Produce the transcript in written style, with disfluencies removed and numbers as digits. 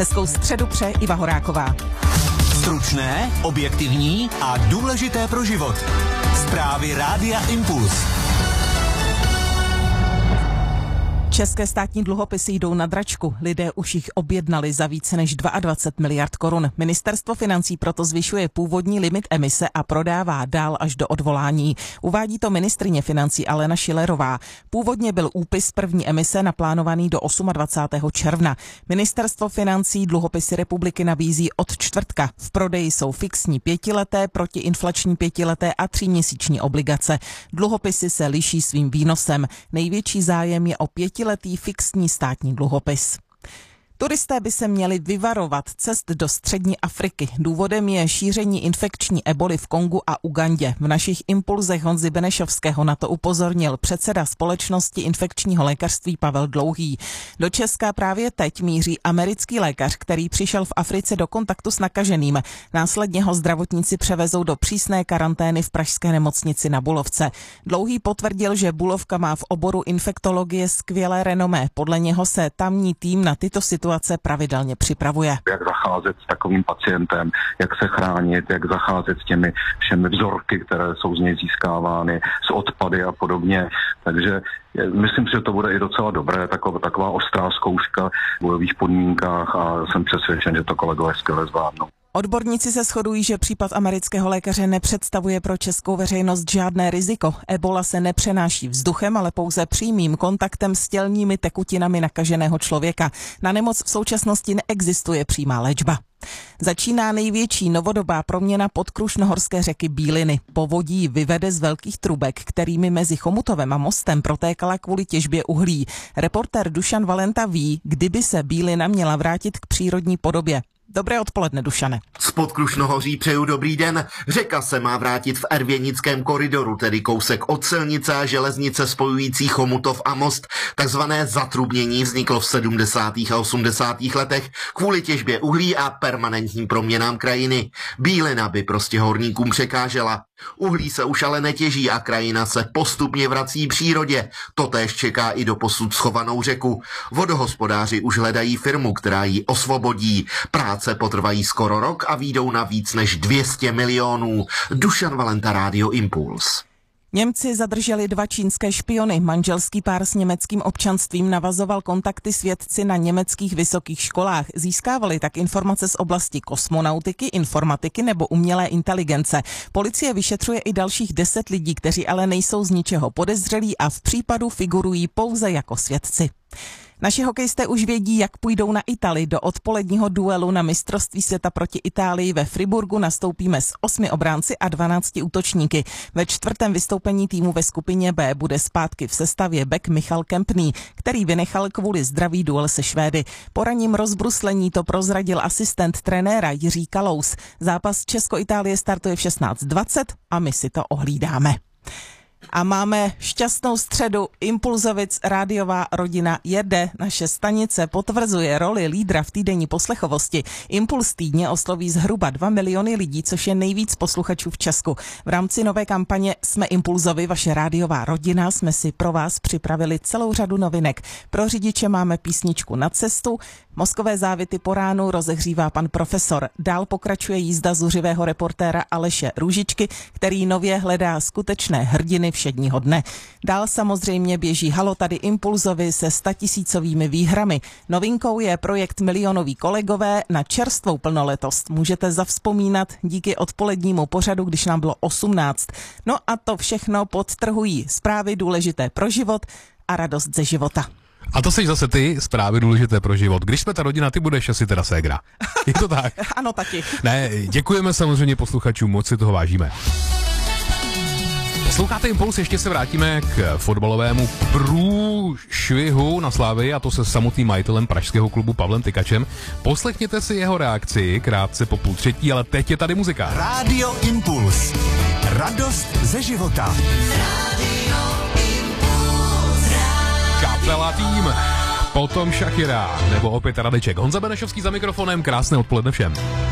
Hezkou středu přeje Iva Horáková. Stručné, objektivní a důležité pro život. Zprávy Rádia Impuls. České státní dluhopisy jdou na dračku. Lidé už jich objednali za více než 22 miliard korun. Ministerstvo financí proto zvyšuje původní limit emise a prodává dál až do odvolání. Uvádí to ministryně financí Alena Schillerová. Původně byl úpis první emise naplánovaný do 28. června. Ministerstvo financí dluhopisy republiky nabízí od čtvrtka. V prodeji jsou fixní 5leté, protiinflační 5leté a 3měsíční obligace. Dluhopisy se liší svým výnosem. Největší zájem je o 5letý fixní státní dluhopis. Turisté by se měli vyvarovat cest do střední Afriky. Důvodem je šíření infekční eboli v Kongu a Ugandě. V našich impulzech Honzy Benešovského na to upozornil předseda společnosti infekčního lékařství Pavel Dlouhý. Do Česka právě teď míří americký lékař, který přišel v Africe do kontaktu s nakaženým. Následně ho zdravotníci převezou do přísné karantény v pražské nemocnici na Bulovce. Dlouhý potvrdil, že Bulovka má v oboru infektologie skvělé renomé. Podle něho se tamní tým na tyto situace pravidelně připravuje. Jak zacházet s takovým pacientem, jak se chránit, jak zacházet s těmi všemi vzorky, které jsou z něj získávány, s odpady a podobně. Takže myslím si, že to bude i docela dobré, taková ostrá zkouška v bojových podmínkách a jsem přesvědčen, že to kolegové skvěle zvládnou. Odborníci se shodují, že případ amerického lékaře nepředstavuje pro českou veřejnost žádné riziko. Ebola se nepřenáší vzduchem, ale pouze přímým kontaktem s tělními tekutinami nakaženého člověka. Na nemoc v současnosti neexistuje přímá léčba. Začíná největší novodobá proměna podkrušnohorské řeky Bíliny. Povodí vyvede z velkých trubek, kterými mezi Chomutovem a Mostem protékala kvůli těžbě uhlí. Reportér Dušan Valenta ví, kdyby se Bílina měla vrátit k přírodní podobě. Dobré odpoledne, Dušane. Z Podkrušnohoří přeju dobrý den. Řeka se má vrátit v Ervěnickém koridoru, tedy kousek od silnice a železnice spojující Chomutov a Most. Takzvané zatrubnění vzniklo v 70. a 80. letech kvůli těžbě uhlí a permanentním proměnám krajiny. Bílina by prostě horníkům překážela. Uhlí se už ale netěží a krajina se postupně vrací přírodě. Totéž čeká i doposud schovanou řeku. Vodohospodáři už hledají firmu, která ji osvobodí. Práce potrvají skoro rok a výjdou na víc než 200 milionů. Dušan Valenta, Rádio Impuls. Němci zadrželi 2 čínské špiony. Manželský pár s německým občanstvím navazoval kontakty s vědci na německých vysokých školách. Získávali tak informace z oblasti kosmonautiky, informatiky nebo umělé inteligence. Policie vyšetřuje i dalších 10 lidí, kteří ale nejsou z ničeho podezřelí a v případu figurují pouze jako svědci. Naši hokejisté už vědí, jak půjdou na Itálii. Do odpoledního duelu na mistrovství světa proti Itálii ve Friburgu nastoupíme s 8 obránci a 12 útočníky. Ve 4. vystoupení týmu ve skupině B bude zpátky v sestavě bek Michal Kempný, který vynechal kvůli zdraví duel se Švédy. Po ranním rozbruslení to prozradil asistent trenéra Jiří Kalous. Zápas Česko-Itálie startuje v 16:20 a my si to ohlídáme. A máme šťastnou středu. Impulzovic rádiová rodina jede. Naše stanice potvrzuje roli lídra v týdenní poslechovosti. Impuls týdně osloví zhruba 2 miliony lidí, což je nejvíc posluchačů v Česku. V rámci nové kampaně Jsme Impulzovi, vaše rádiová rodina, jsme si pro vás připravili celou řadu novinek. Pro řidiče máme písničku Na cestu. Mozkové závity po ránu rozehřívá pan profesor. Dál pokračuje jízda zuřivého reportéra Aleše Růžičky, který nově hledá skutečné hrdiny všedního dne. Dál samozřejmě běží Halo tady Impulzovi se 100 000 výhrami. Novinkou je projekt Milionoví kolegové na čerstvou plnoletost. Můžete zavzpomínat díky odpolednímu pořadu, když nám bylo 18. No a to všechno podtrhují zprávy důležité pro život a radost ze života. A to seš zase ty, zprávy důležité pro život. Když jsme ta rodina, ty budeš asi teda ségra. Je to tak? Ano, taky. Ne, děkujeme samozřejmě posluchačům, moc si toho vážíme. Posloucháte Impuls, ještě se vrátíme k fotbalovému průšvihu na Slavii, a to se samotným majitelem pražského klubu Pavlem Tykačem. Poslechněte si jeho reakci krátce po 2:30, ale teď je tady muzika. Rádio Impuls. Radost ze života. Kapela Tým, potom Shakira, nebo opět Radeček. Honza Benešovský za mikrofonem, krásné odpoledne všem.